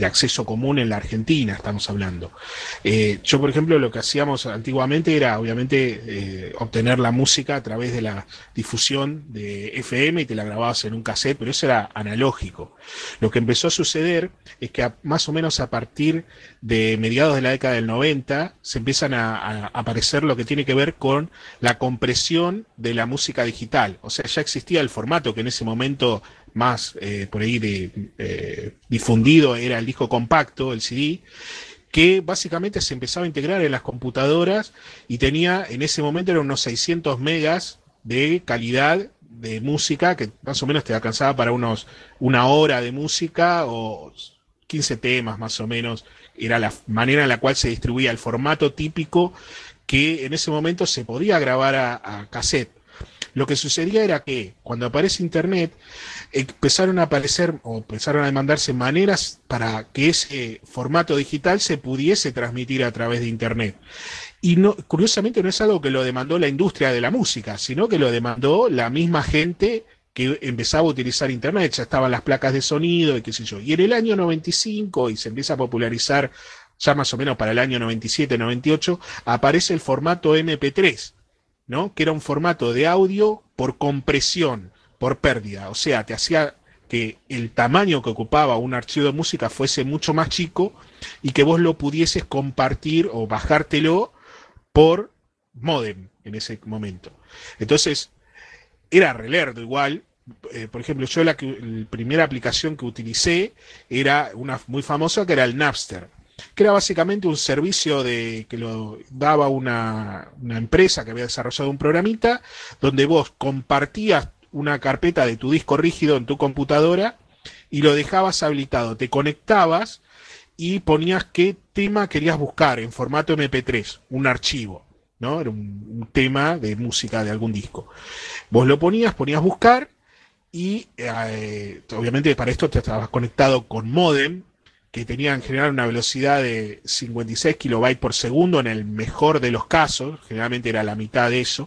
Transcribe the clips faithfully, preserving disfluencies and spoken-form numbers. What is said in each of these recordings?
de acceso común en la Argentina, estamos hablando. Eh, yo, por ejemplo, lo que hacíamos antiguamente era, obviamente, eh, obtener la música a través de la difusión de F M y te la grababas en un cassette, pero eso era analógico. Lo que empezó a suceder es que a, más o menos a partir de mediados de la década del noventa se empiezan a, a aparecer lo que tiene que ver con la compresión de la música digital. O sea, ya existía el formato que en ese momento más eh, por ahí de, eh, difundido era el disco compacto, el C D, que básicamente se empezaba a integrar en las computadoras y tenía en ese momento eran unos seiscientos megas de calidad de música que más o menos te alcanzaba para unos una hora de música o quince temas más o menos. Era la manera en la cual se distribuía el formato típico que en ese momento se podía grabar a, a cassette. Lo que sucedía era que cuando aparece Internet, empezaron a aparecer o empezaron a demandarse maneras para que ese formato digital se pudiese transmitir a través de Internet. Y no, curiosamente no es algo que lo demandó la industria de la música, sino que lo demandó la misma gente que empezaba a utilizar Internet. Ya estaban las placas de sonido y qué sé yo. Y en el año noventa y cinco, y se empieza a popularizar ya más o menos para el año noventa y siete, noventa y ocho, aparece el formato M P tres, ¿no? Que era un formato de audio por compresión, por pérdida. O sea, te hacía que el tamaño que ocupaba un archivo de música fuese mucho más chico y que vos lo pudieses compartir o bajártelo por modem en ese momento. Entonces, era relerdo igual. Eh, por ejemplo, yo la, que, la primera aplicación que utilicé era una muy famosa que era el Napster, que era básicamente un servicio de que lo daba una, una empresa que había desarrollado un programita donde vos compartías una carpeta de tu disco rígido en tu computadora y lo dejabas habilitado, te conectabas y ponías qué tema querías buscar en formato M P tres, un archivo, ¿no? Era un, un tema de música de algún disco. Vos lo ponías, ponías buscar y eh, obviamente para esto te estabas conectado con modem, que tenía en general una velocidad de cincuenta y seis kilobytes por segundo en el mejor de los casos, generalmente era la mitad de eso.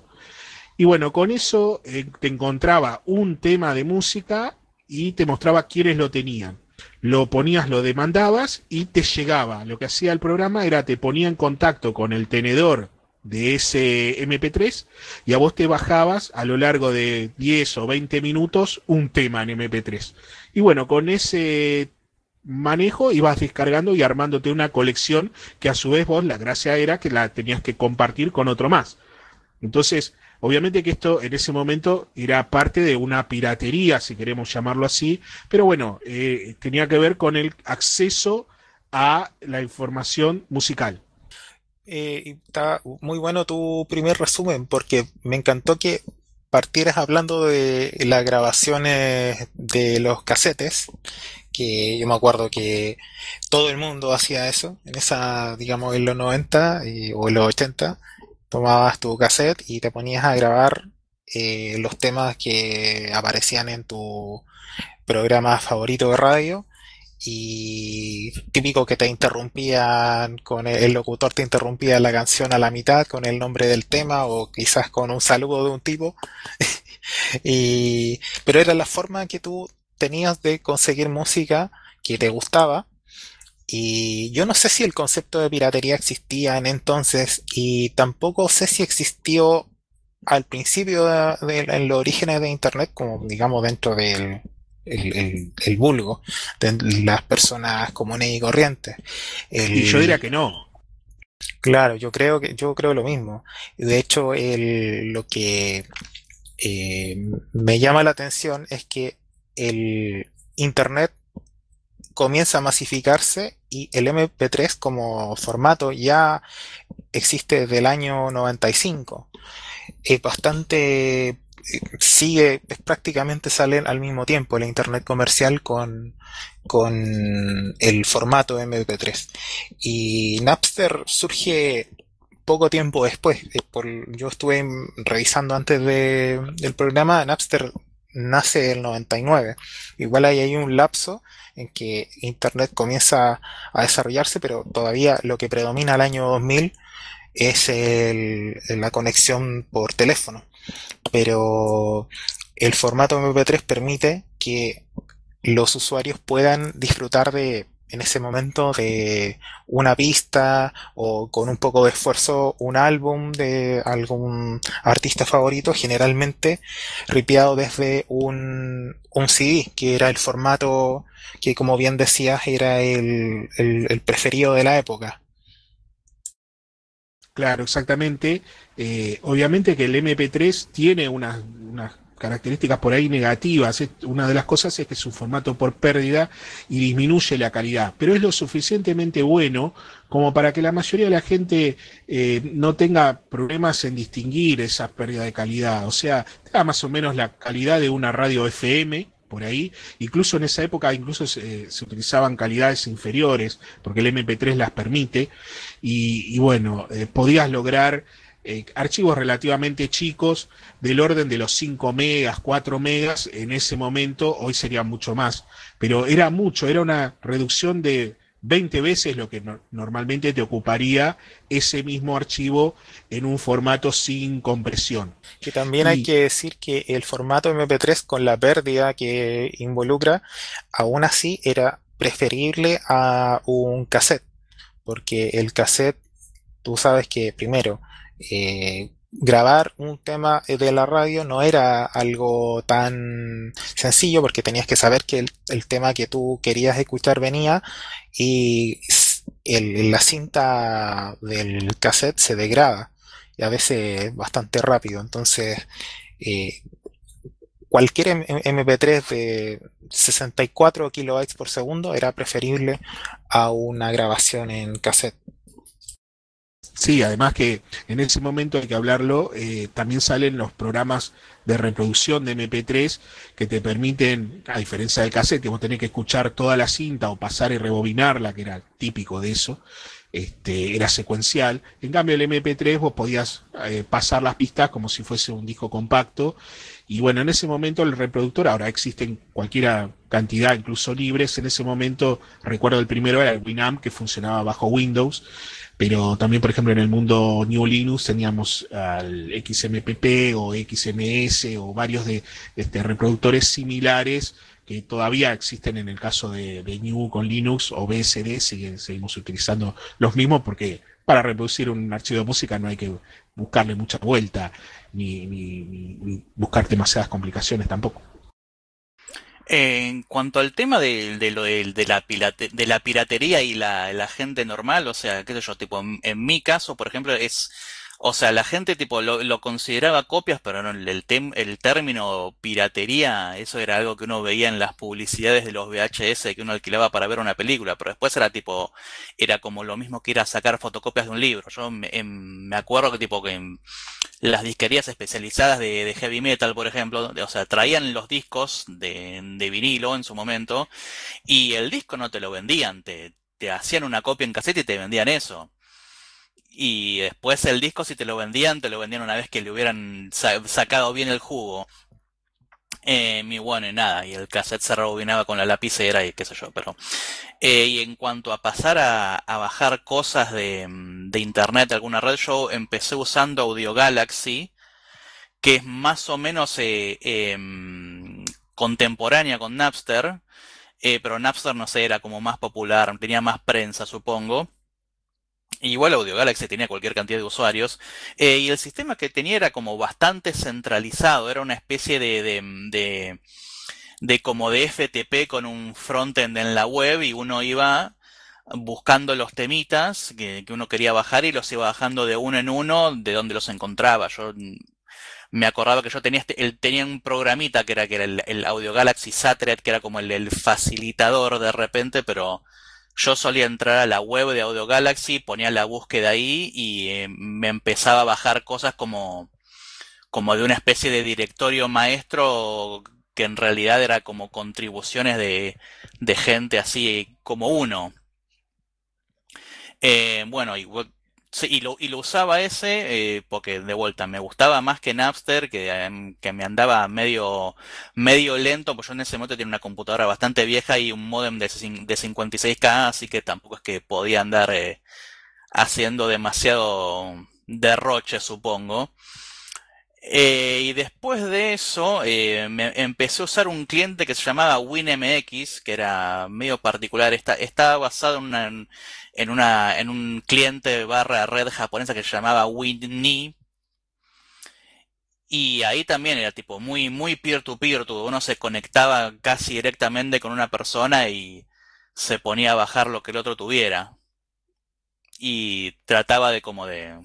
Y bueno, con eso eh, te encontraba un tema de música y te mostraba quiénes lo tenían. Lo ponías, lo demandabas y te llegaba. Lo que hacía el programa era te ponía en contacto con el tenedor de ese M P tres y a vos te bajabas a lo largo de diez o veinte minutos un tema en M P tres. Y bueno, con ese manejo ibas descargando y armándote una colección que a su vez vos la gracia era que la tenías que compartir con otro más. Entonces, obviamente que esto en ese momento era parte de una piratería, si queremos llamarlo así, pero bueno, eh, tenía que ver con el acceso a la información musical. Eh, y está muy bueno tu primer resumen porque me encantó que partieras hablando de las grabaciones de los casetes, que yo me acuerdo que todo el mundo hacía eso, en esa, digamos, en los noventa y- o en los ochenta, tomabas tu cassette y te ponías a grabar eh, los temas que aparecían en tu programa favorito de radio y típico que te interrumpían con el, el locutor te interrumpía la canción a la mitad con el nombre del tema o quizás con un saludo de un tipo y pero era la forma que tú tenías de conseguir música que te gustaba y yo no sé si el concepto de piratería existía en entonces y tampoco sé si existió al principio de, de- en los orígenes de internet como digamos dentro del el, el- el vulgo de las personas comunes y corrientes. Y yo diría El, que no. claro, yo creo que yo creo lo mismo. De hecho, el, lo que eh, me llama la atención es que el internet comienza a masificarse y el M P tres como formato ya existe desde el año noventa y cinco. Es bastante, eh, sigue, es prácticamente salen al mismo tiempo el internet comercial con, con el formato M P tres. Y Napster surge poco tiempo después. Eh, Por, yo estuve revisando antes de, del programa, Napster nace el noventa y nueve. Igual ahí hay un lapso en que Internet comienza a desarrollarse, pero todavía lo que predomina al año dos mil es el, la conexión por teléfono. Pero el formato M P tres permite que los usuarios puedan disfrutar de en ese momento de una pista o con un poco de esfuerzo un álbum de algún artista favorito, generalmente ripiado desde un, un C D, que era el formato que, como bien decías, era el, el, el preferido de la época. Claro, exactamente. Eh, obviamente que el M P tres tiene unas, unas características por ahí negativas. Es- Una de las cosas es que es un formato por pérdida y disminuye la calidad, pero es lo suficientemente bueno como para que la mayoría de la gente eh, no tenga problemas en distinguir esa pérdida de calidad. O sea, tenga más o menos la calidad de una radio F M. Por ahí, incluso en esa época, incluso se, se utilizaban calidades inferiores, porque el M P tres las permite, y, y bueno, eh, podías lograr eh, archivos relativamente chicos del orden de los cinco megas, cuatro megas en ese momento, hoy sería mucho más, pero era mucho, era una reducción de veinte veces lo que no, normalmente te ocuparía ese mismo archivo en un formato sin compresión. Que también hay Y que decir que el formato M P tres, con la pérdida que involucra, aún así era preferible a un cassette, porque el cassette, tú sabes que primero, eh, grabar un tema de la radio no era algo tan sencillo, porque tenías que saber que el, el tema que tú querías escuchar venía, y s- el- la cinta del cassette se degrada y a veces bastante rápido. Entonces, eh, cualquier M- M P tres de sesenta y cuatro kilobytes por segundo era preferible a una grabación en cassette. sí, además que en ese momento hay que hablarlo, eh, también salen los programas de reproducción de M P tres que te permiten, a diferencia del cassette, que vos tenés que escuchar toda la cinta o pasar y rebobinarla, que era típico de eso, este, era secuencial. En cambio, el M P tres vos podías eh, pasar las pistas como si fuese un disco compacto. Y bueno, en ese momento el reproductor, ahora existen cualquier cantidad, incluso libres. En ese momento, recuerdo el primero era el Winamp, que funcionaba bajo Windows, pero también, por ejemplo, en el mundo New Linux teníamos al X M P P o X M S o varios de este, reproductores similares que todavía existen en el caso de, de New con Linux o B S D, siguen, seguimos utilizando los mismos porque para reproducir un archivo de música no hay que buscarle mucha vuelta ni, ni, ni, ni buscar demasiadas complicaciones tampoco. En cuanto al tema de, de lo del- de, la pilate- de la piratería y la, la gente normal, o sea, qué sé yo, tipo, en, en mi caso, por ejemplo, es, o sea, la gente tipo lo, lo consideraba copias, pero no, el, el, tem- el término piratería, eso era algo que uno veía en las publicidades de los V H S que uno alquilaba para ver una película, pero después era tipo, era como lo mismo que ir a sacar fotocopias de un libro. Yo me, em, me acuerdo que tipo que en las disquerías especializadas de, de heavy metal, por ejemplo, de- o sea, traían los discos de, de vinilo en su momento y el disco no te lo vendían, te, te hacían una copia en cassette y te vendían eso. Y después el disco, si te lo vendían, te lo vendían una vez que le hubieran sa- sacado bien el jugo. Eh, y bueno, y nada, y el cassette se rebobinaba con la lapicera y qué sé yo, pero... eh, y en cuanto a pasar a, a bajar cosas de, mm, de internet de alguna red, yo empecé usando Audio Galaxy, que es más o menos eh, eh, contemporánea con Napster, eh, pero Napster, no sé, era como más popular, tenía más prensa, supongo. Igual Audio Galaxy tenía cualquier cantidad de usuarios. Eh, y el sistema que tenía era como bastante centralizado, era una especie de, de, de, de como de F T P con un frontend en la web y uno iba buscando los temitas que, que uno quería bajar y los iba bajando de uno en uno de donde los encontraba. Yo me acordaba que yo tenía este, él tenía un programita que era, que era el, el Audio Galaxy Satellite, que era como el, el facilitador de repente, pero yo solía entrar a la web de Audio Galaxy, ponía la búsqueda ahí y eh, me empezaba a bajar cosas como, como de una especie de directorio maestro que en realidad era como contribuciones de, de gente así como uno. Eh, bueno, y, sí, y, lo, y lo usaba ese eh, porque de vuelta me gustaba más que Napster, que, em, que me andaba medio, medio lento, pues yo en ese momento tenía una computadora bastante vieja y un módem de, cin- de cincuenta y seis K, así que tampoco es que podía andar eh, haciendo demasiado derroche, supongo. Eh, y después de eso, eh, me empecé a usar un cliente que se llamaba WinMX, que era medio particular. Está, estaba basado en una, en una, en un cliente barra red japonesa que se llamaba WinNi. Y ahí también era tipo muy, muy peer-to-peer. -peer, uno se conectaba casi directamente con una persona y se ponía a bajar lo que el otro tuviera. Y trataba de como de,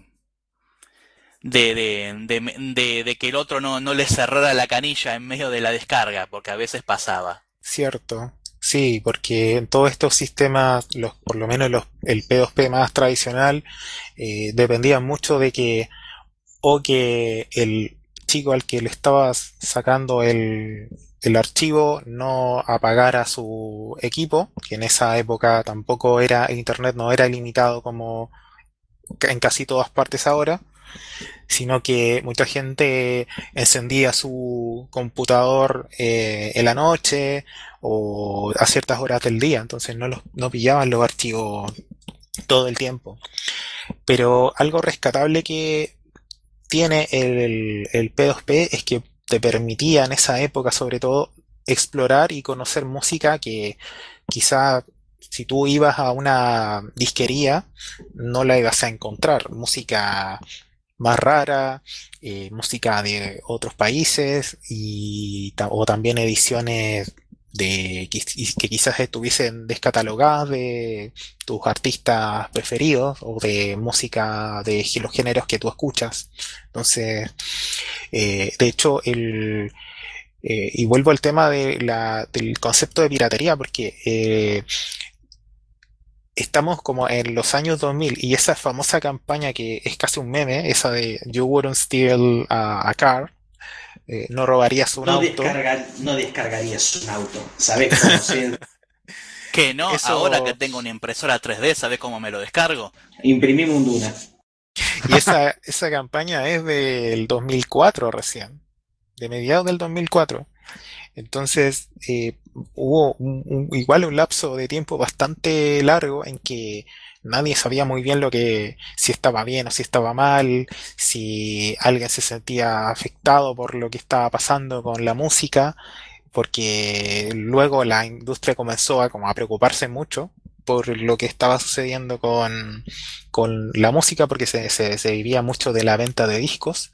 de, de, de, de, de que el otro no, no le cerrara la canilla en medio de la descarga, porque a veces pasaba. Cierto. Sí, porque en todos estos sistemas, los, por lo menos los, el P dos P más tradicional, eh, dependía mucho de que o que el chico al que le estabas sacando el, el archivo no apagara su equipo, que en esa época tampoco era, internet no era ilimitado como en casi todas partes ahora, sino que mucha gente encendía su computador eh, en la noche o a ciertas horas del día, entonces no, los, no pillaban los archivos todo el tiempo. Pero algo rescatable que tiene el, el P dos P es que te permitía en esa época sobre todo explorar y conocer música que quizá si tú ibas a una disquería no la ibas a encontrar. Música más rara, eh, música de otros países y ta- o también ediciones de que, que quizás estuviesen descatalogadas de tus artistas preferidos o de música de los géneros que tú escuchas. Entonces, eh, de hecho, el, eh, y vuelvo al tema de la, del concepto de piratería, porque eh, estamos como en los años dos mil y esa famosa campaña que es casi un meme, esa de You wouldn't steal a, a car, eh, no robarías un No, auto. descargar, no descargarías un auto, ¿sabes cómo se Que no, ahora que Eso, tengo una impresora tres D, ¿sabes cómo me lo descargo? imprimimos un Duna? y esa, esa campaña es del dos mil cuatro recién, de mediados del dos mil cuatro. Entonces, eh, hubo un- un- igual un lapso de tiempo bastante largo en que nadie sabía muy bien lo que, si estaba bien o si estaba mal, si alguien se sentía afectado por lo que estaba pasando con la música, porque luego la industria comenzó a, como a preocuparse mucho por lo que estaba sucediendo con, con la música, porque se, se, se vivía mucho de la venta de discos,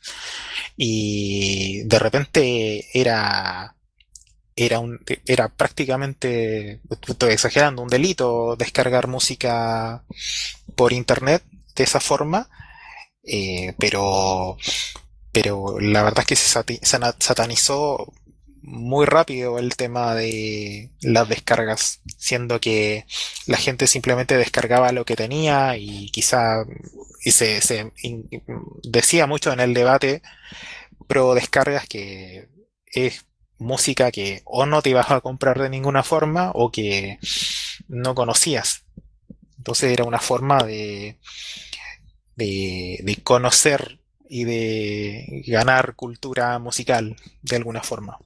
y de repente era era un, era prácticamente, estoy exagerando, un delito descargar música por internet de esa forma, eh, pero, pero la verdad es que se sati- sana- satanizó muy rápido el tema de las descargas, siendo que la gente simplemente descargaba lo que tenía y quizá y se, se in- decía mucho en el debate pro descargas que es música que o no te ibas a comprar de ninguna forma o que no conocías. Entonces era una forma de, de, de conocer y de ganar cultura musical de alguna forma.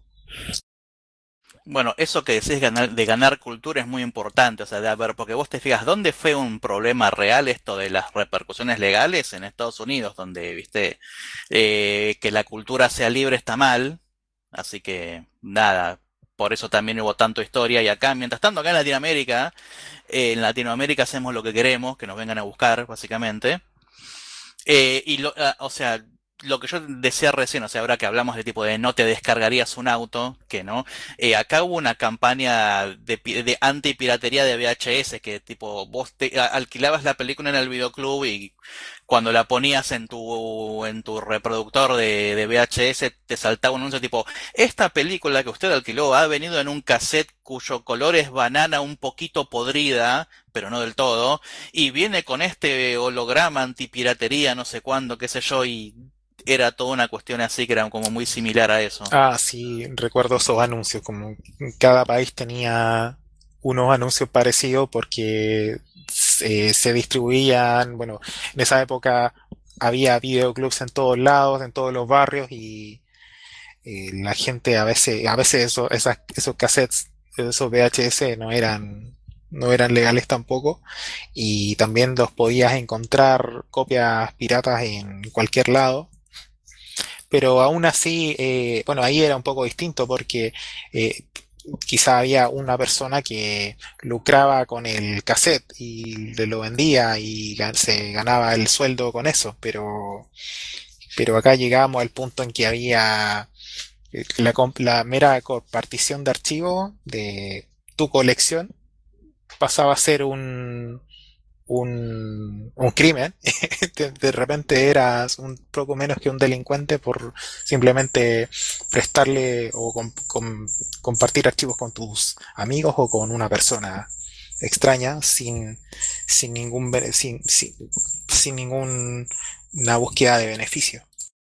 Bueno, eso que decís ganar- de ganar cultura es muy importante, o sea, de a ver, porque vos te fijas, ¿dónde fue un problema real esto de las repercusiones legales en Estados Unidos, donde, viste, eh, que la cultura sea libre está mal, así que nada, por eso también hubo tanto historia y acá, mientras tanto acá en Latinoamérica, eh, en Latinoamérica hacemos lo que queremos, que nos vengan a buscar, básicamente. Eh, y lo, ah, o sea, lo que yo decía recién, o sea, ahora que hablamos de tipo de no te descargarías un auto, que no, eh, acá hubo una campaña de, pi- de anti-piratería de V H S, que tipo, vos te a- alquilabas la película en el videoclub y cuando la ponías en tu, en tu reproductor de, de V H S te saltaba un anuncio tipo, esta película que usted alquiló ha venido en un cassette cuyo color es banana un poquito podrida, pero no del todo, y viene con este holograma antipiratería, no sé cuándo, qué sé yo, y era toda una cuestión así que era como muy similar a eso. Ah, sí, recuerdo esos anuncios, como cada país tenía unos anuncios parecidos porque se, se distribuían, bueno, en esa época había videoclubs en todos lados, en todos los barrios y eh, la gente a veces, a veces eso- esas- esos cassettes, esos V H S no eran, no eran legales tampoco y también los podías encontrar copias piratas en cualquier lado, pero aún así, eh, bueno, ahí era un poco distinto porque eh, quizá había una persona que lucraba con el cassette y le lo vendía y gan- se ganaba el sueldo con eso, pero, pero acá llegamos al punto en que había eh, la, comp- la mera compartición de archivos de tu colección pasaba a ser un, un, un crimen. de, de repente eras un poco menos que un delincuente por simplemente prestarle o com- com- compartir archivos con tus amigos o con una persona extraña sin, sin ningún bene- sin, sin, sin ningún una búsqueda de beneficio.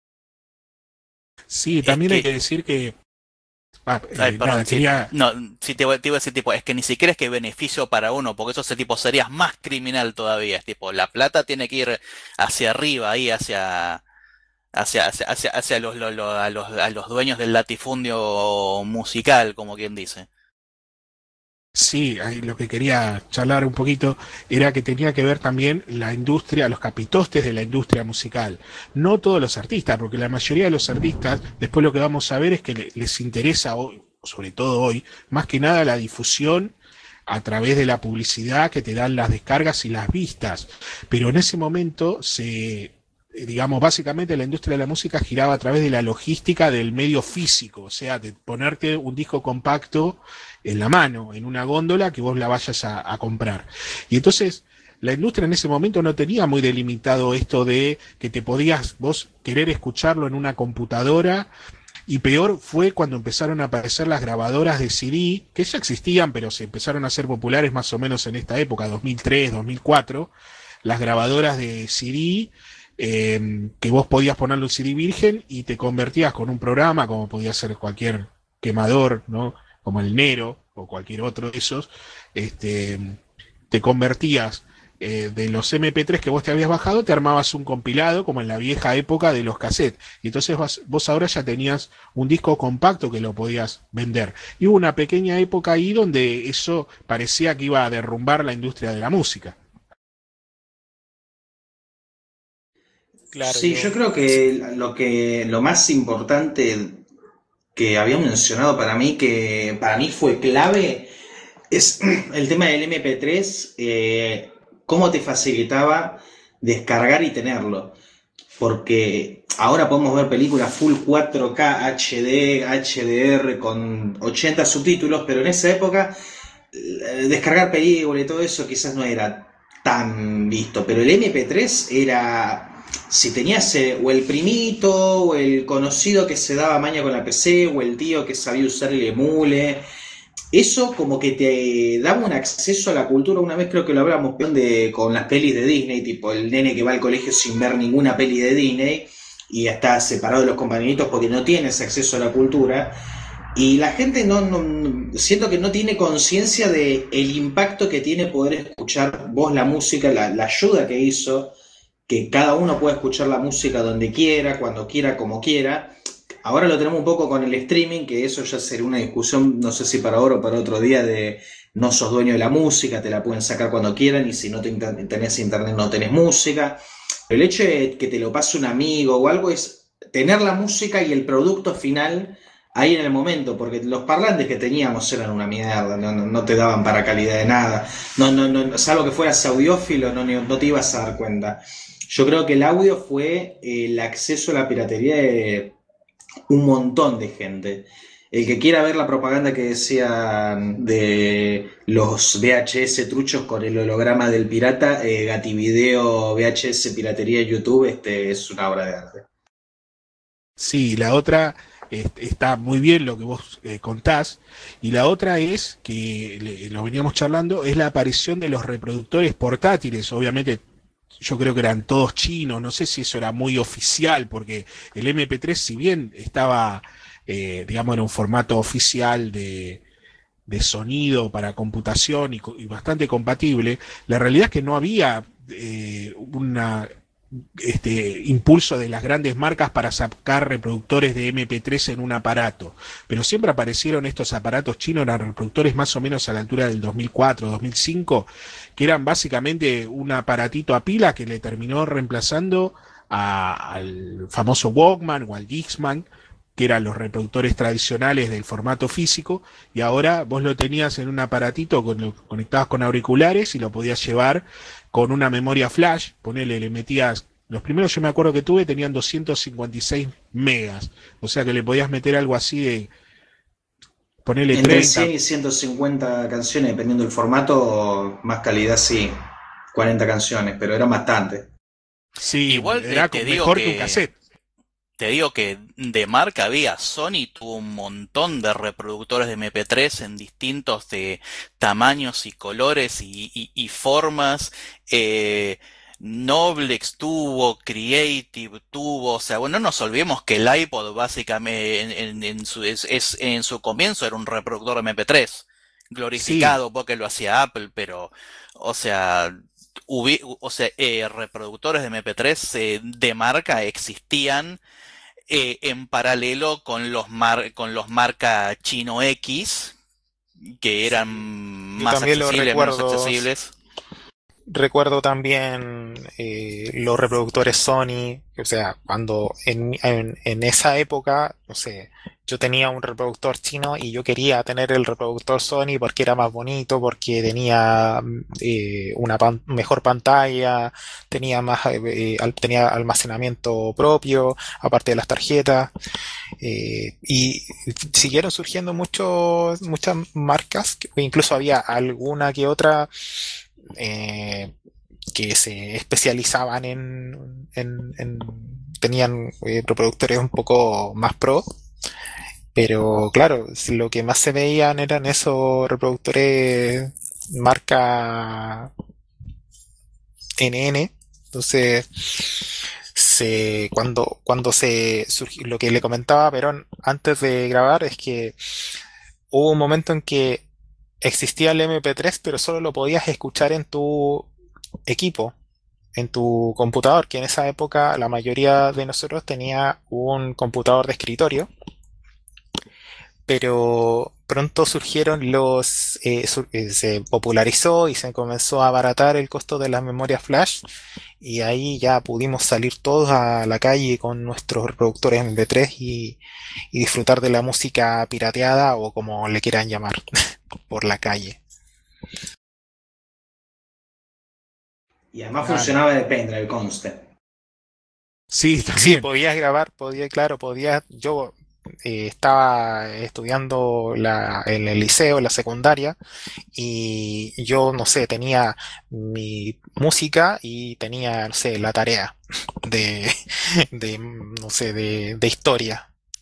Sí, Es también hay que que decir que, ah, Ay, eh, perdón, nada, sí, quería, no, si te, voy- te iba a decir tipo, es que ni siquiera es que beneficio para uno, porque eso ese tipo serías más criminal todavía, es tipo, la plata tiene que ir hacia arriba, ahí hacia, hacia, hacia, hacia, hacia los, lo- lo- a los, a los dueños del latifundio musical, como quien dice. sí, ahí lo que quería charlar un poquito era que tenía que ver también la industria, los capitostes de la industria musical. No todos los artistas, porque la mayoría de los artistas, después lo que vamos a ver es que le- les interesa hoy, sobre todo hoy, más que nada la difusión a través de la publicidad que te dan las descargas y las vistas. Pero en ese momento se, eh, digamos, básicamente la industria de la música giraba a través de la logística del medio físico, o sea, de ponerte un disco compacto en la mano, en una góndola, que vos la vayas a, a comprar. Y entonces la industria en ese momento no tenía muy delimitado esto de que te podías vos querer escucharlo en una computadora, y peor fue cuando empezaron a aparecer las grabadoras de C D, que ya existían, pero se empezaron a hacer populares más o menos en esta época, dos mil tres, dos mil cuatro, las grabadoras de C D, eh, que vos podías ponerle un C D virgen y te convertías con un programa, como podía ser cualquier quemador, ¿no? Como el Nero o cualquier otro de esos, este, te convertías eh, de los M P tres que vos te habías bajado, te armabas un compilado como en la vieja época de los cassettes. Y entonces vas, vos ahora ya tenías un disco compacto que lo podías vender. Y hubo una pequeña época ahí donde eso parecía que iba a derrumbar la industria de la música. Claro, Sí, yo yo creo que lo que lo más importante que había mencionado para mí, que para mí fue clave, es el tema del M P tres, eh, cómo te facilitaba descargar y tenerlo. Porque ahora podemos ver películas full cuatro K, H D, H D R con ochenta subtítulos, pero en esa época eh, descargar películas y todo eso quizás no era tan visto. Pero el M P tres era, si tenías eh, o el primito o el conocido que se daba maña con la P C o el tío que sabía usar el emule, eso como que te daba un acceso a la cultura. Una vez creo que lo hablamos de, con las pelis de Disney, tipo el nene que va al colegio sin ver ninguna peli de Disney y está separado de los compañeritos porque no tiene ese acceso a la cultura. Y la gente no, no siento que no tiene conciencia de el impacto que tiene poder escuchar vos la música, la, la ayuda que hizo, que cada uno pueda escuchar la música donde quiera, cuando quiera, como quiera. Ahora lo tenemos un poco con el streaming, que eso ya sería una discusión, no sé si para ahora o para otro día, de no sos dueño de la música, te la pueden sacar cuando quieran y si no te inter- tenés internet no tenés música. El hecho de que te lo pase un amigo o algo es tener la música y el producto final ahí en el momento, porque los parlantes que teníamos eran una mierda, no, no, no te daban para calidad de nada, no, no, no, salvo que fueras audiófilo no, no te ibas a dar cuenta. Yo creo que el audio fue el acceso a la piratería de un montón de gente. El que quiera ver la propaganda que decían de los V H S truchos con el holograma del pirata, eh, Gativideo V H S Piratería YouTube, este es una obra de arte. Sí, la otra est- está muy bien lo que vos eh, contás, y la otra es, que le- lo veníamos charlando, es la aparición de los reproductores portátiles. Obviamente yo creo que eran todos chinos, no sé si eso era muy oficial, porque el M P tres, si bien estaba, eh, digamos, en un formato oficial de, de sonido para computación y, co- y bastante compatible, la realidad es que no había eh, una este impulso de las grandes marcas para sacar reproductores de M P tres en un aparato, pero siempre aparecieron estos aparatos chinos, eran reproductores más o menos a la altura del dos mil cuatro, dos mil cinco, que eran básicamente un aparatito a pila que le terminó reemplazando a, al famoso Walkman o al Discman, que eran los reproductores tradicionales del formato físico, y ahora vos lo tenías en un aparatito, con, lo conectabas con auriculares y lo podías llevar con una memoria flash, ponele, le metías, los primeros yo me acuerdo que tuve tenían doscientos cincuenta y seis megas, o sea que le podías meter algo así de, ponele entre treinta. cien y ciento cincuenta canciones, dependiendo del formato, más calidad sí, cuarenta canciones, pero eran bastante. Sí, Igual te, era te mejor digo que un que, cassette. te digo que de marca había, Sony tuvo un montón de reproductores de eme pe tres en distintos de tamaños y colores y, y- y formas. eh, Noblex tuvo, Creative tuvo, o sea, bueno, no nos olvidemos que el iPod básicamente en, en- en su, es, es- en su comienzo era un reproductor de eme pe tres, Sí, glorificado porque lo hacía Apple, pero, o sea, hubi- o sea, eh, reproductores de eme pe tres eh, de marca existían eh, en paralelo con los mar- con los marca Chino X, que eran Sí, yo más también lo accesibles, menos recuerdo. accesibles. Recuerdo también eh, los reproductores Sony, o sea, cuando en, en, en esa época, no sé, yo tenía un reproductor chino y yo quería tener el reproductor Sony porque era más bonito, porque tenía eh, una pan- mejor pantalla, tenía más, eh, al- tenía almacenamiento propio, aparte de las tarjetas, eh, y siguieron surgiendo muchos, muchas marcas, que- incluso había alguna que otra eh, que se especializaban en, en- en- tenían eh, reproductores un poco más pro, pero claro, si lo que más se veían eran esos reproductores marca ene ene. Entonces, se, cuando, cuando se surgió, lo que le comentaba a Perón antes de grabar es que hubo un momento en que existía el eme pe tres, pero solo lo podías escuchar en tu equipo, en tu computador, que en esa época la mayoría de nosotros tenía un computador de escritorio, pero pronto surgieron los, eh, sur- eh, se popularizó y se comenzó a abaratar el costo de las memorias flash y ahí ya pudimos salir todos a la calle con nuestros reproductores eme pe tres y, y disfrutar de la música pirateada o como le quieran llamar por la calle. Y además claro. funcionaba de pendrive, conste. Sí, Sí, también. podías grabar, podía, claro, podías, yo eh, estaba estudiando la, en el liceo, en la secundaria, y yo, no sé, tenía mi música y tenía, no sé, la tarea de, de no sé, de, de historia.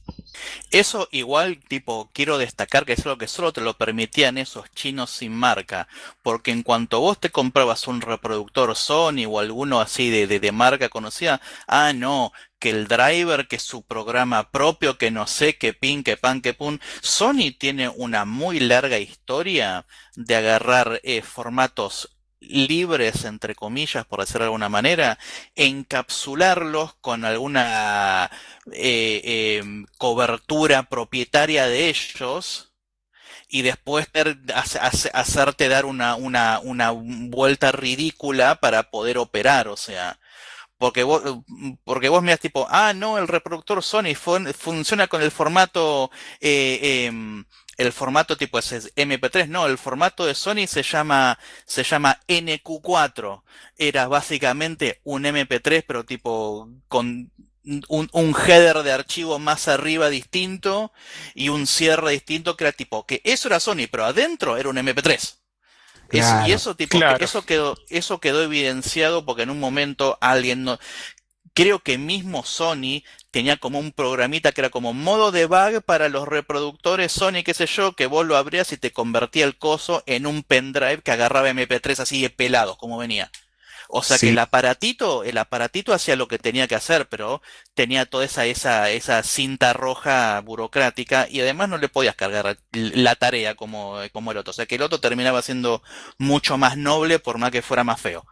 Eso igual, tipo, quiero destacar que es algo que solo te lo permitían esos chinos sin marca, porque en cuanto vos te comprabas un reproductor Sony o alguno así de, de, de marca conocida, ah, no, que el driver, que su programa propio, que no sé, que pin, que pan, que pun. Sony tiene una muy larga historia de agarrar eh, formatos libres, entre comillas, por decirlo de alguna manera, encapsularlos con alguna eh, eh, cobertura propietaria de ellos y después ter- hace- hace- hacerte dar una, una, una vuelta ridícula para poder operar, o sea, porque vos, porque vos miras tipo, ah, no, el reproductor Sony fun- funciona con el formato, eh, em, el formato tipo ese es eme pe tres, no, el formato de Sony se llama, se llama ene cu cuatro. Era básicamente un eme pe tres, pero tipo con un, un header de archivo más arriba distinto y un cierre distinto que era tipo, que eso era Sony, pero adentro era un eme pe tres. Es, y Claro. eso tipo que Claro, eso quedó eso quedó evidenciado porque en un momento alguien no creo que mismo Sony tenía como un programita que era como modo debug para los reproductores Sony, qué sé yo, que vos lo abrías y te convertía el coso en un pendrive que agarraba eme pe tres así de pelados como venía. O sea que Sí, el aparatito, el aparatito hacía lo que tenía que hacer, pero tenía toda esa, esa, esa cinta roja burocrática y además no le podías cargar la tarea como, como el otro. O sea que el otro terminaba siendo mucho más noble por más que fuera más feo.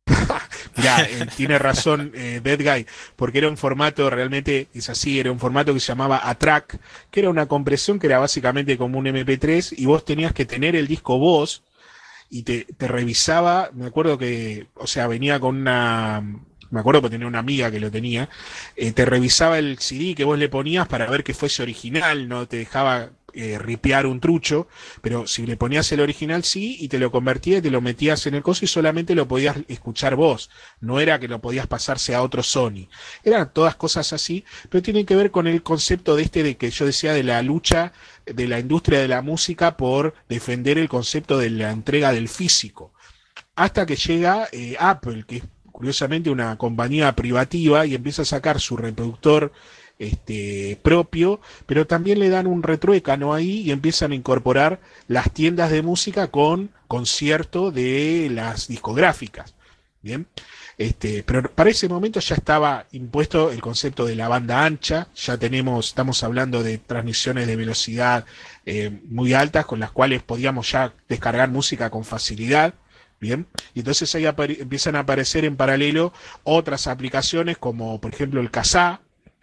mirá, eh, tiene razón eh, Dead Guy, porque era un formato, realmente es así, era un formato que se llamaba A-Track, que era una compresión que era básicamente como un eme pe tres y vos tenías que tener el disco vos y te, te revisaba, me acuerdo que, o sea, venía con una, me acuerdo porque tenía una amiga que lo tenía, eh, te revisaba el C D que vos le ponías para ver que fuese original, no te dejaba eh, ripear un trucho, pero si le ponías el original sí, y te lo convertía y te lo metías en el coso y solamente lo podías escuchar vos, no era que lo podías pasarse a otro Sony. Eran todas cosas así, pero tienen que ver con el concepto de este de que yo decía de la lucha de la industria de la música por defender el concepto de la entrega del físico. Hasta que llega eh, Apple, que es curiosamente una compañía privativa, y empieza a sacar su reproductor este, propio, pero también le dan un retruécano ahí y empiezan a incorporar las tiendas de música con concierto de las discográficas. Bien, este, pero para ese momento ya estaba impuesto el concepto de la banda ancha, ya tenemos, estamos hablando de transmisiones de velocidad eh, muy altas con las cuales podíamos ya descargar música con facilidad. Bien, y entonces ahí empiezan a aparecer en paralelo otras aplicaciones como por ejemplo el Kazaa,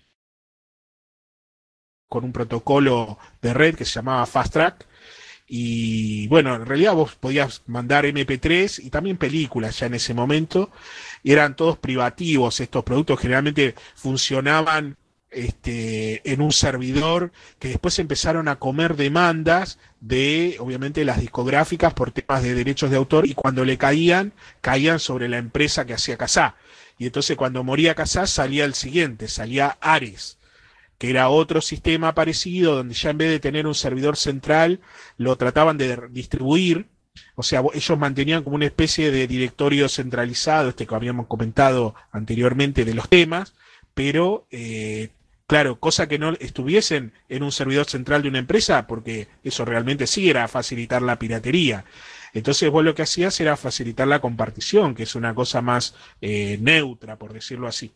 con un protocolo de red que se llamaba Fast Track. Y bueno, en realidad vos podías mandar eme pe tres y también películas ya en ese momento, y eran todos privativos. Estos productos generalmente funcionaban este, en un servidor, que después empezaron a comer demandas de, obviamente, las discográficas por temas de derechos de autor, y cuando le caían, caían sobre la empresa que hacía Kazaa. Y entonces cuando moría Kazaa salía el siguiente, salía Ares, que era otro sistema parecido, donde ya en vez de tener un servidor central, lo trataban de distribuir. O sea, ellos mantenían como una especie de directorio centralizado, este que habíamos comentado anteriormente de los temas, pero, eh, claro, cosa que no estuviesen en un servidor central de una empresa, porque eso realmente sí era facilitar la piratería. Entonces vos lo que hacías era facilitar la compartición, que es una cosa más eh, neutra, por decirlo así.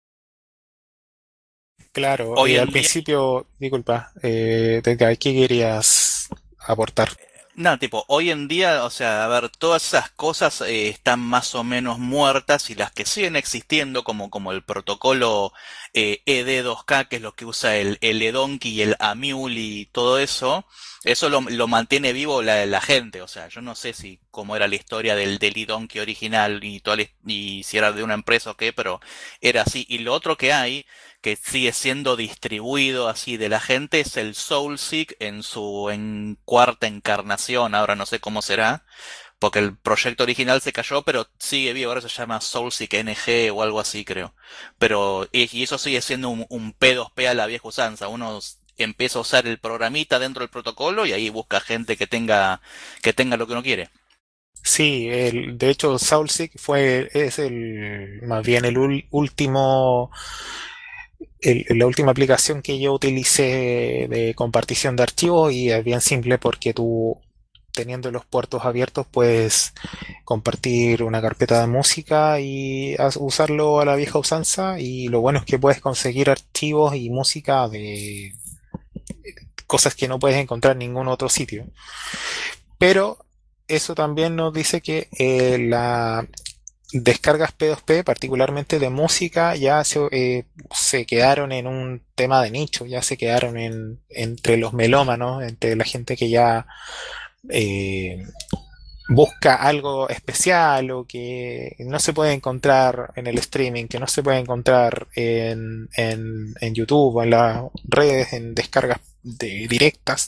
Claro, Hoy y al en día, principio, disculpa, eh, Edgar, ¿qué querías aportar? nada, tipo, hoy en día, o sea, a ver, todas esas cosas eh, están más o menos muertas, y las que siguen existiendo, como, como el protocolo eh, E D dos K, que es lo que usa el, el eDonkey y el AMUL y todo eso, eso lo, lo mantiene vivo la, la gente. O sea, yo no sé si cómo era la historia del, del eDonkey original y, toda la- y si era de una empresa o qué, pero era así. Y lo otro que hay, que sigue siendo distribuido así de la gente, es el Soulseek en su en cuarta encarnación. Ahora no sé cómo será, porque el proyecto original se cayó, pero sigue vivo. Ahora se llama Soulseek N G o algo así, creo. Pero, y, y eso sigue siendo un, un P dos P a la vieja usanza. Uno s- empieza a usar el programita dentro del protocolo y ahí busca gente que tenga, que tenga lo que uno quiere. Sí, el, de hecho, Soulseek fue, es el, más bien el ul- último, el- la última aplicación que yo utilicé de compartición de archivos, y es bien simple porque tú, teniendo los puertos abiertos, puedes compartir una carpeta de música y as- usarlo a la vieja usanza, y lo bueno es que puedes conseguir archivos y música de cosas que no puedes encontrar en ningún otro sitio. Pero eso también nos dice que eh, la descargas P dos P, particularmente de música, ya se, eh, se quedaron en un tema de nicho, ya se quedaron en, entre los melómanos, entre la gente que ya eh, busca algo especial, o que no se puede encontrar en el streaming, que no se puede encontrar en, en, en YouTube o en las redes, en descargas de, directas.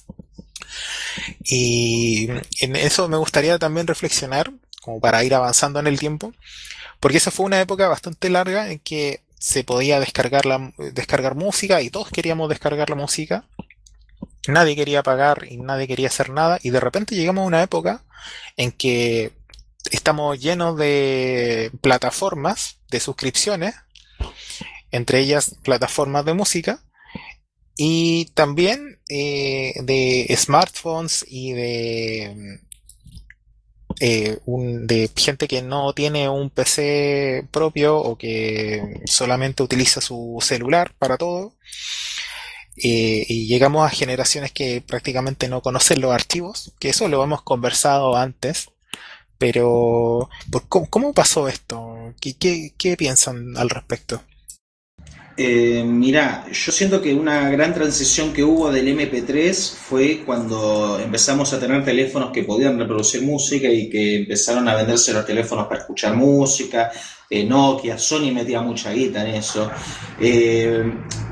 Y en eso me gustaría también reflexionar, como para ir avanzando en el tiempo, porque esa fue una época bastante larga en que se podía descargar, la, descargar música, y todos queríamos descargar la música. Nadie quería pagar y nadie quería hacer nada, y de repente llegamos a una época en que estamos llenos de plataformas de suscripciones, entre ellas plataformas de música, y también eh, de smartphones y de, eh, un- de gente que no tiene un P C propio, o que solamente utiliza su celular para todo. Eh, y llegamos a generaciones que prácticamente no conocen los archivos, que eso lo hemos conversado antes, pero ¿por cómo, cómo pasó esto? ¿Qué, qué, qué piensan al respecto? Eh, mirá, yo siento que una gran transición que hubo del M P tres fue cuando empezamos a tener teléfonos que podían reproducir música y que empezaron a venderse los teléfonos para escuchar música. eh, Nokia, Sony metía mucha guita en eso. Eh,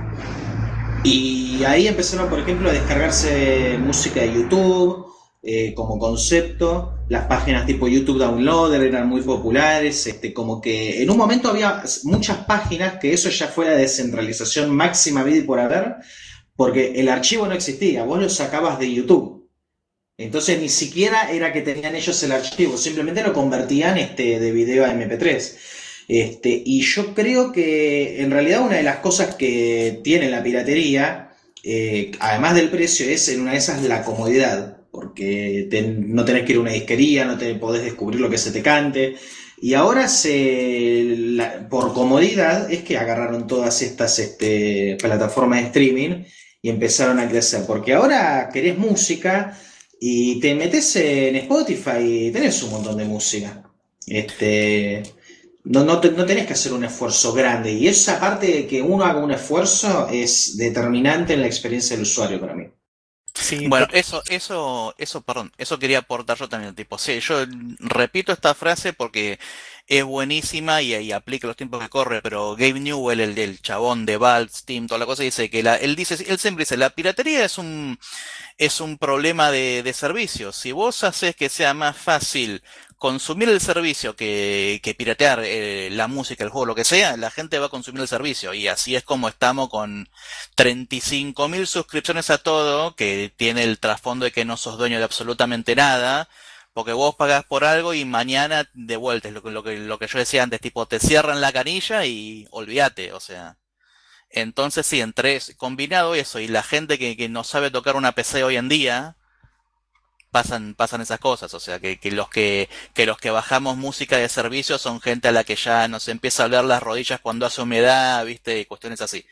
y ahí empezaron, por ejemplo, a descargarse música de YouTube eh, como concepto. Las páginas tipo YouTube Downloader eran muy populares. Este, como que en un momento había muchas páginas que eso ya fue la descentralización máxima vida y por haber, porque el archivo no existía, vos lo sacabas de YouTube. Entonces ni siquiera era que tenían ellos el archivo, simplemente lo convertían este, de video a M P tres. Este, y yo creo que en realidad una de las cosas que tiene la piratería, eh, además del precio, es en una de esas la comodidad, porque te, no tenés que ir a una disquería, no te podés descubrir lo que se te cante. Y ahora, se, la, por comodidad, es que agarraron todas estas este, plataformas de streaming y empezaron a crecer. Porque ahora querés música y te metes en Spotify y tenés un montón de música. Este... No, no, te, no tenés que hacer un esfuerzo grande, y esa parte de que uno haga un esfuerzo es determinante en la experiencia del usuario para mí. Sí, Bueno, to- eso, eso, eso, perdón, eso quería aportar yo también, tipo, sí, yo repito esta frase porque es buenísima y, y aplica los tiempos que corre, pero Gabe Newell, el del chabón de Valve, Steam, toda la cosa, dice que la, él dice, él siempre dice, la piratería es un, es un problema de, de servicios. Si vos haces que sea más fácil consumir el servicio que, que piratear eh, la música, el juego, lo que sea, la gente va a consumir el servicio. Y así es como estamos con treinta y cinco mil suscripciones a todo, que tiene el trasfondo de que no sos dueño de absolutamente nada, porque vos pagás por algo y mañana de vuelta, es lo que, lo que, lo que yo decía antes, tipo, te cierran la canilla y olvídate, o sea. Entonces sí, entre es- combinado eso y la gente que, que no sabe tocar una P C hoy en día, pasan, pasan esas cosas, o sea, que, que los que, que los que bajamos música de servicio son gente a la que ya nos empieza a doler las rodillas cuando hace humedad, viste, y cuestiones así.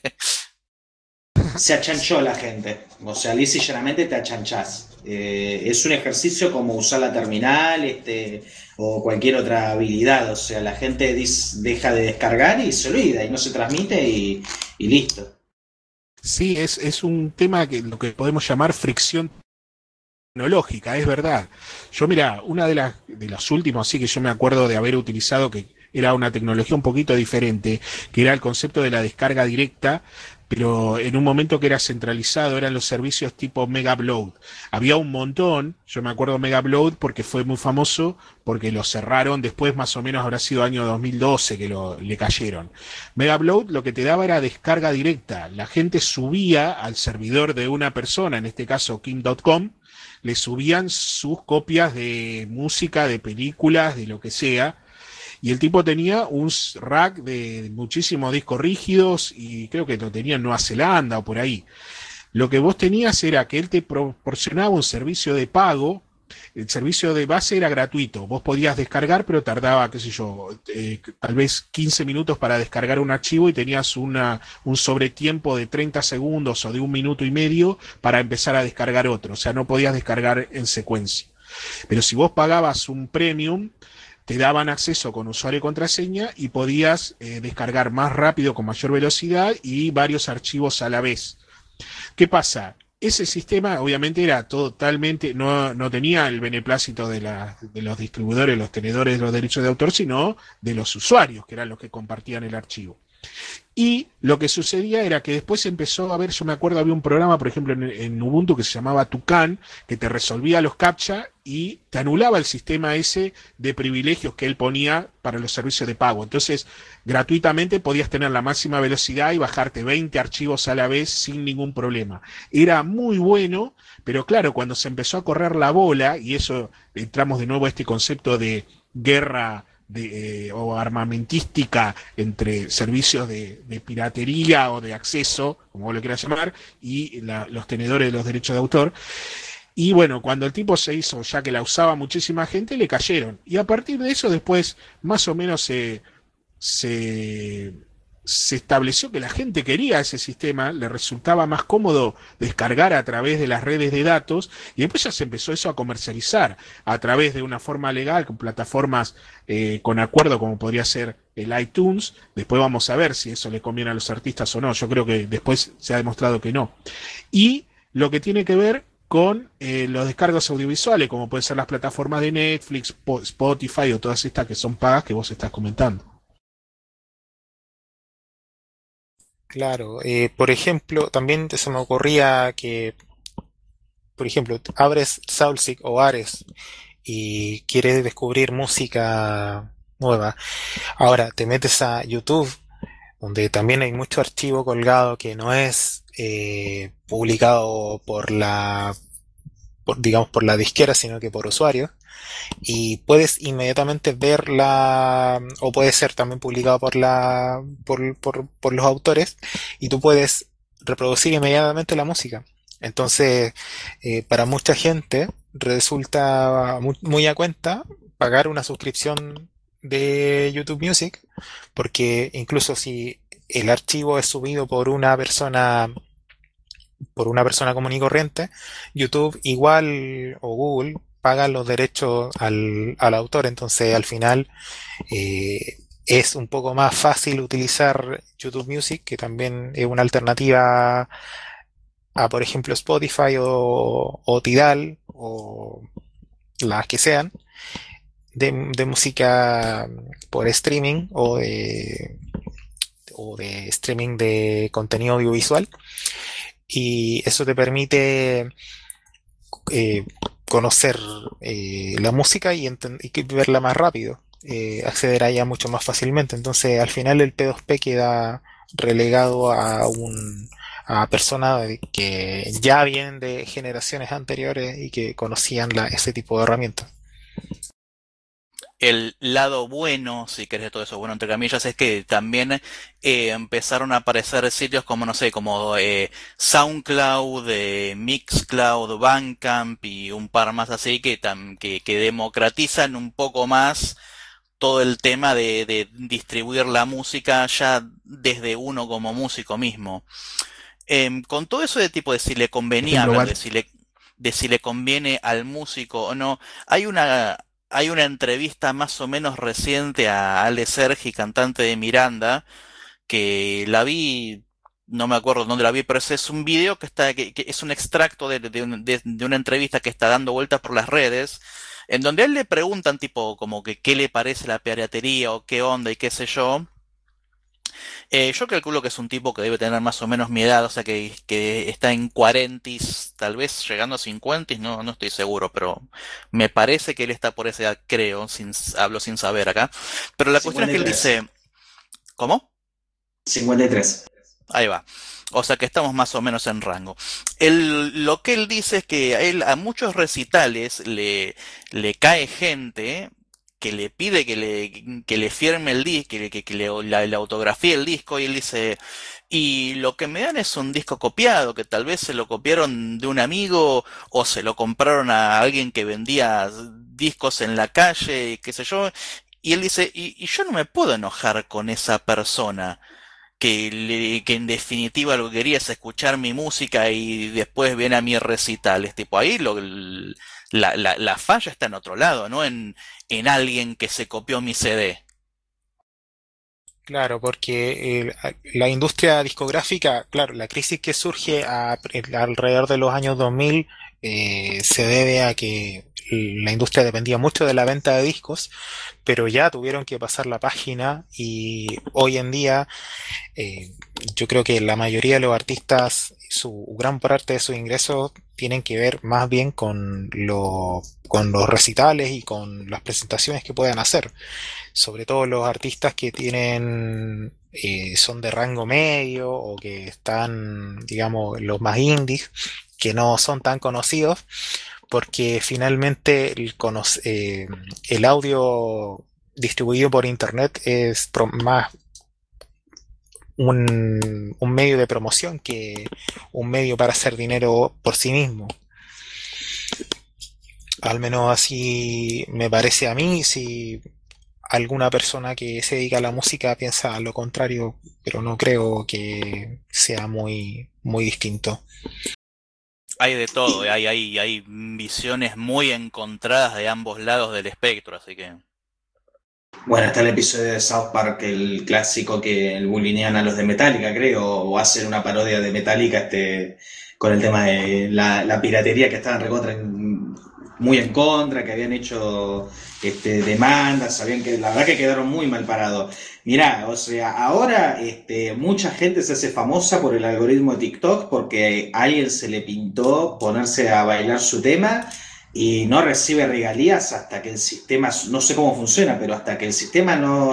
Se achanchó la gente, o sea, lisa y llanamente te achanchás. Eh, es un ejercicio como usar la terminal este, o cualquier otra habilidad, o sea, la gente dis- deja de descargar y se olvida y no se transmite y, y listo. Sí, es, es un tema que lo que podemos llamar fricción tecnológica, es verdad. Yo, mira, una de las de los últimos, sí que yo me acuerdo de haber utilizado, que era una tecnología un poquito diferente, que era el concepto de la descarga directa, pero en un momento que era centralizado, eran los servicios tipo Mega Upload. Había un montón, yo me acuerdo Mega Upload porque fue muy famoso, porque lo cerraron después, más o menos habrá sido año dos mil doce que lo, le cayeron. Mega Upload lo que te daba era descarga directa. La gente subía al servidor de una persona, en este caso King punto com, le subían sus copias de música, de películas, de lo que sea, y el tipo tenía un rack de muchísimos discos rígidos y creo que lo tenía en Nueva Zelanda o por ahí. Lo que vos tenías era que él te proporcionaba un servicio de pago. El servicio de base era gratuito, vos podías descargar, pero tardaba, qué sé yo, eh, tal vez quince minutos para descargar un archivo y tenías una, un sobretiempo de treinta segundos o de un minuto y medio para empezar a descargar otro, o sea, no podías descargar en secuencia. Pero si vos pagabas un premium, te daban acceso con usuario y contraseña y podías eh, descargar más rápido, con mayor velocidad y varios archivos a la vez. ¿Qué pasa? Ese sistema obviamente era totalmente, no, no tenía el beneplácito de, la, de los distribuidores, los tenedores de los derechos de autor, sino de los usuarios, que eran los que compartían el archivo. Y lo que sucedía era que después empezó a haber, yo me acuerdo, había un programa, por ejemplo, en, en Ubuntu que se llamaba Tucán, que te resolvía los captcha y te anulaba el sistema ese de privilegios que él ponía para los servicios de pago. Entonces, gratuitamente podías tener la máxima velocidad y bajarte veinte archivos a la vez sin ningún problema. Era muy bueno, pero claro, cuando se empezó a correr la bola, y eso entramos de nuevo a este concepto de guerra de, eh, o armamentística entre servicios de, de piratería o de acceso, como vos lo quieras llamar, y la, los tenedores de los derechos de autor. Y bueno, cuando el tipo se hizo, ya que la usaba muchísima gente, le cayeron. Y a partir de eso después más o menos se, se, se estableció que la gente quería ese sistema, le resultaba más cómodo descargar a través de las redes de datos, y después ya se empezó eso a comercializar a través de una forma legal, con plataformas eh, con acuerdo como podría ser el iTunes. Después vamos a ver si eso le conviene a los artistas o no. Yo creo que después se ha demostrado que no. Y lo que tiene que ver con eh, los descargos audiovisuales, como pueden ser las plataformas de Netflix, Spotify o todas estas que son pagas que vos estás comentando. Claro, eh, por ejemplo, también se me ocurría que, por ejemplo, abres Soulseek o Ares y quieres descubrir música nueva. Ahora te metes a YouTube, donde también hay mucho archivo colgado que no es eh, publicado por la, por, digamos, por la disquera, sino que por usuarios. Y puedes inmediatamente verla, o puede ser también publicado por la, por, por, por los autores, y tú puedes reproducir inmediatamente la música. Entonces, eh, para mucha gente resulta muy, muy a cuenta pagar una suscripción de YouTube Music, porque incluso si el archivo es subido por una persona, por una persona común y corriente, YouTube igual o Google paga los derechos al, al autor. Entonces, al final, eh, es un poco más fácil utilizar YouTube Music, que también es una alternativa a, por ejemplo, Spotify o, o Tidal o las que sean, de, de música por streaming o de, o de streaming de contenido audiovisual. Y eso te permite eh, conocer eh, la música y, y verla más rápido, eh, acceder a ella mucho más fácilmente. Entonces, al final, el P dos P queda relegado a un a personas que ya vienen de generaciones anteriores y que conocían la, ese tipo de herramientas. El lado bueno, si querés de todo eso, bueno, entre comillas, es que también eh, empezaron a aparecer sitios como, no sé, como eh, SoundCloud, eh, Mixcloud, Bandcamp y un par más así que, tam, que, que democratizan un poco más todo el tema de, de distribuir la música ya desde uno como músico mismo. Eh, con todo eso de tipo de si le convenía Ejemplo, hablar, Bat- de si le, de si le conviene al músico o no, hay una, hay una entrevista más o menos reciente a Ale Sergi, cantante de Miranda, que la vi, no me acuerdo dónde la vi, pero ese es un video que está, que, que es un extracto de, de, un- de- de una entrevista que está dando vueltas por las redes, en donde a él le preguntan tipo como que qué le parece la piratería o qué onda y qué sé yo. Eh, yo calculo que es un tipo que debe tener más o menos mi edad, o sea que, que está en cuarentis, tal vez llegando a cincuentis, no, no estoy seguro, pero me parece que él está por esa edad, creo, sin, hablo sin saber acá. Pero la cuestión es que él cincuenta y tres. dice, ¿cómo? cincuenta y tres. Ahí va. O sea que estamos más o menos en rango. Él, lo que él dice es que a él a muchos recitales le, le cae gente que le pide que le, que le firme el disco, que, le- que, que le, la, le autografíe el disco y él dice, y lo que me dan es un disco copiado, que tal vez se lo copiaron de un amigo o se lo compraron a alguien que vendía discos en la calle, qué sé yo. Y él dice, y, y yo no me puedo enojar con esa persona que, le- que en definitiva lo que quería es escuchar mi música y después viene a mi recitales. Tipo, ahí lo, la, la, la falla está en otro lado, no en, en alguien que se copió mi C D. Claro, porque eh, a- la industria discográfica, claro, la crisis que surge a- alrededor de los años dos mil eh, se debe a que la industria dependía mucho de la venta de discos, pero ya tuvieron que pasar la página y hoy en día eh, yo creo que la mayoría de los artistas, su gran parte de sus ingresos tienen que ver más bien con, lo, con los recitales y con las presentaciones que puedan hacer. Sobre todo los artistas que tienen, eh, son de rango medio o que están, digamos, los más indies, que no son tan conocidos, porque finalmente el, cono- eh, el audio distribuido por internet es pro- más un, un medio de promoción que un medio para hacer dinero por sí mismo. Al menos así me parece a mí. Si alguna persona que se dedica a la música piensa lo contrario, pero no creo que sea muy, muy distinto. Hay de todo, Y, hay, hay, hay visiones muy encontradas de ambos lados del espectro, así que... Bueno, está el episodio de South Park, el clásico que el bulinean a los de Metallica, creo, o hacen una parodia de Metallica este, con el tema de la, la piratería que estaban recontra en- muy en contra, que habían hecho este, demandas, sabían que la verdad que quedaron muy mal parados. Mirá, o sea, ahora este, mucha gente se hace famosa por el algoritmo de TikTok porque a alguien se le pintó ponerse a bailar su tema y no recibe regalías hasta que el sistema, no sé cómo funciona, pero hasta que el sistema no,